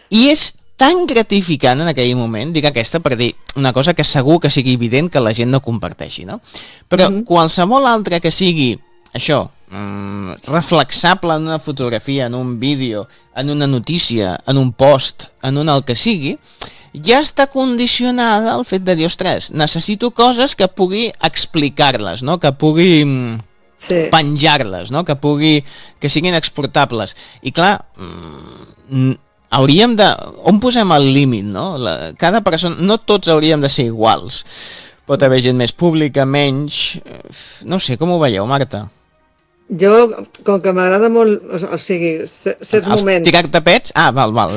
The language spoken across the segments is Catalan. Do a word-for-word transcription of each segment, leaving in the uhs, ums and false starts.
I és tan gratificant en aquell moment, dic aquesta per dir una cosa que segur que sigui evident que la gent no comparteixi, no? Però mm-hmm. qualsevol altra que sigui això, mm, reflexable en una fotografia, en un vídeo, en una notícia, en un post, en un el que sigui, ja està condicionada al fet de dir, ostres, necessito coses que pugui explicar-les, no? Que pugui sí. penjar-les, no? Que pugui, que siguin exportables. I clar, mm, hauríem de... On posem el límit, no? La, cada persona... No tots hauríem de ser iguals. Pot haver gent més pública, menys... No sé, com ho veieu, Marta? Jo, com que m'agrada molt, o sigui, certs Els moments... Tirar-te pets? Ah, val, val.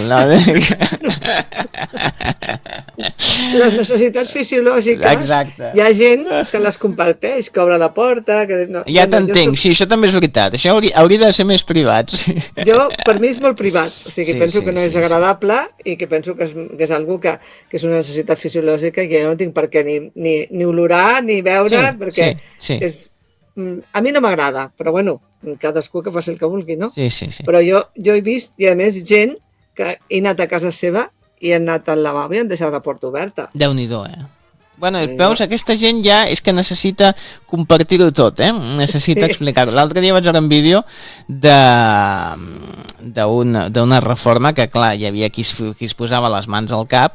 Les necessitats fisiològiques, exacte. Hi ha gent que les comparteix, que obre la porta... Que no, ja t'entenc, sí, això també és veritat. Això hauria, hauria de ser més privat. Sí. Jo, per mi és molt privat, o sigui, sí, penso sí, que no és sí, agradable sí. I que penso que és, que és algo que, que és una necessitat fisiològica i que jo no tinc per què ni, ni, ni olorar ni veure, sí, perquè sí, sí. és... A mi no m'agrada, però bueno, cadascú que faci el que vulgui, no? Sí, sí, sí. Però jo, jo he vist, i a més, gent que he anat a casa seva i han anat al lavabo i han deixat la porta oberta. Déu-n'hi-do, eh? Bueno, veus, aquesta gent ja és que necessita compartir-ho tot, eh? Necessita sí. explicar-ho. L'altre dia vaig veure un vídeo d'una reforma que, clar, hi havia qui es, qui es posava les mans al cap,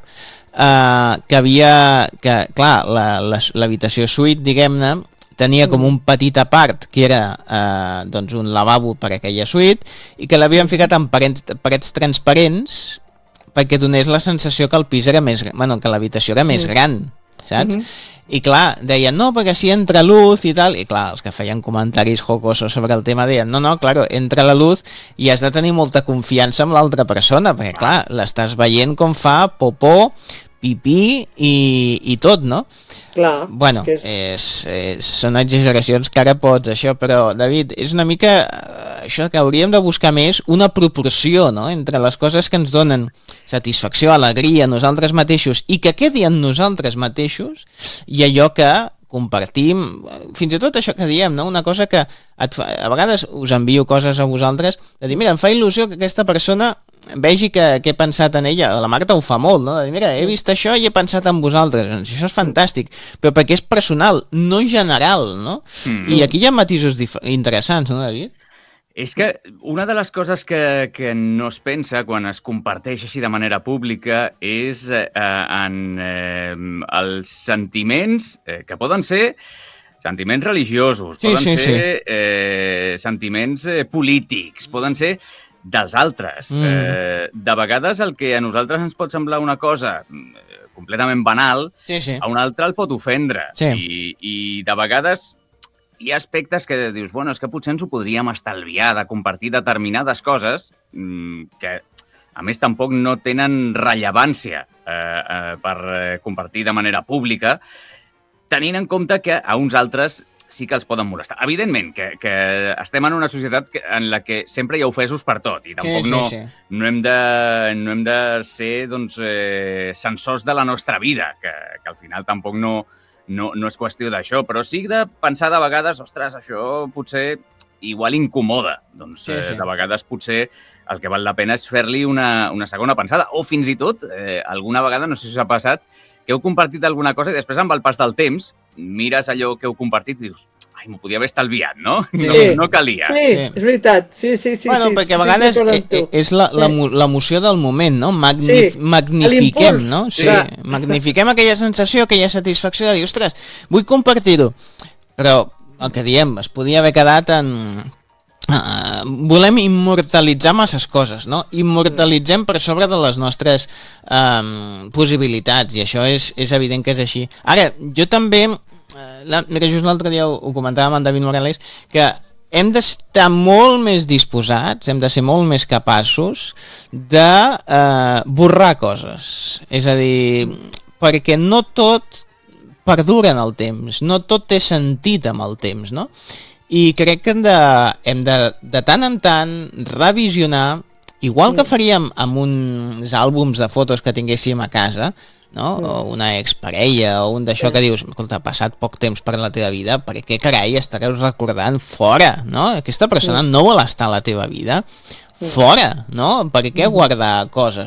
eh, que havia, que, clar, l'habitació suite, diguem-ne, tenia com un petit apart que era eh, doncs un lavabo per a aquella suite i que l'havien ficat en parets, parets transparents perquè donés la sensació que el pis era més, bueno, que l'habitació era més gran, saps? Mm-hmm. I clar, deien, no, perquè si entra luz i tal, i clar, els que feien comentaris jocosos sobre el tema deien, no, no, claro, entra la luz i has de tenir molta confiança en l'altra persona, perquè clar, l'estàs veient com fa popó, pipí i, i tot, no? Clar. Bueno, és... És, és, són exageracions que ara pots, això, però, David, és una mica això que hauríem de buscar més una proporció, no?, entre les coses que ens donen satisfacció, alegria a nosaltres mateixos i que quedi en nosaltres mateixos i allò que compartim, fins i tot això que diem, no? Una cosa que et fa, a vegades us envio coses a vosaltres, de dir, mira, em fa il·lusió que aquesta persona vegi que, que he pensat en ella. La Marta ho fa molt, no? De dir, mira, he vist això i he pensat en vosaltres. Això és fantàstic, però perquè és personal, no general, no? Mm. I aquí hi ha matisos interessants, no, David? És que una de les coses que, que no es pensa quan es comparteix així de manera pública és eh, en eh, els sentiments eh, que poden ser sentiments religiosos, sí, poden sí, ser sí. Eh, sentiments eh, polítics, poden ser dels altres. Mm. Eh, de vegades el que a nosaltres ens pot semblar una cosa eh, completament banal, sí, sí. a un altre el pot ofendre. Sí. I, I de vegades hi ha aspectes que dius, bueno, és que potser ens ho podríem estalviar de compartir determinades coses mmm, que, a més, tampoc no tenen rellevància eh, eh, per eh, compartir de manera pública, tenint en compte que a uns altres sí que els poden molestar. Evidentment, que, que estem en una societat que, en la que sempre hi ha ofesos per tot i tampoc sí, sí, no, sí. No, hem de, no hem de ser doncs, eh, censors de la nostra vida, que, que al final tampoc no... No, no és qüestió d'això, però sí de pensar de vegades, ostres, això potser igual incomoda. Doncs sí, sí. Eh, de vegades potser el que val la pena és fer-li una, una segona pensada. O fins i tot, eh, alguna vegada, no sé si us ha passat, que heu compartit alguna cosa i després amb el pas del temps mires allò que heu compartit i dius, ai, m'ho podia haver estalviat, no? Sí. No, no calia. Sí, sí, és veritat. Sí, sí, sí. Bueno, sí, perquè a sí, vegades sí, és l'emoció del moment, no? Magnif sí, magnifiquem, no? Sí, sí. Magnifiquem aquella sensació, aquella satisfacció de dir, ostres, vull compartir-ho. Però el que diem, es podia haver quedat en... Uh, volem immortalitzar masses coses, no? Immortalitzem per sobre de les nostres um, possibilitats i això és, és evident que és així. Ara, jo també... La, mira, just l'altre dia ho, ho comentàvem amb David Morales, que hem d'estar molt més disposats, hem de ser molt més capaços de eh, borrar coses. És a dir, perquè no tot perdura en el temps, no tot té sentit amb el temps, no? I crec que hem de, hem de, de tant en tant, revisionar, igual que faríem amb uns àlbums de fotos que tinguéssim a casa, no? O una exparella o un d'això que dius, escolta, ha passat poc temps per la teva vida, per què carai estareu recordant fora, no? Aquesta persona no vol estar a la teva vida fora, no? Per què guardar coses,